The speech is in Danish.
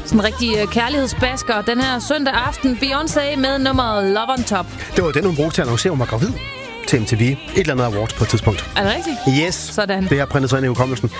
Sådan en rigtig kærlighedsbasker. Den her søndag aften, Beyoncé med nummeret Love on Top. Det var den, hun brugte til at annoncere, hun var gravid til MTV. Et eller andet awards på et tidspunkt. Er det rigtigt? Yes. Sådan. Det har printet sig ind i hukommelsen.